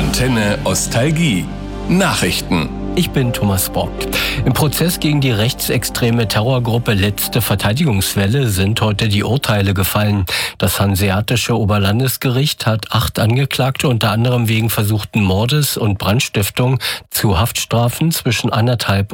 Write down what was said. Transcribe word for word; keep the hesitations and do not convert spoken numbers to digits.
Antenne Ostalgie. Nachrichten. Ich bin Thomas Bock. Im Prozess gegen die rechtsextreme Terrorgruppe Letzte Verteidigungswelle sind heute die Urteile gefallen. Das Hanseatische Oberlandesgericht hat acht Angeklagte unter anderem wegen versuchten Mordes und Brandstiftung zu Haftstrafen zwischen anderthalb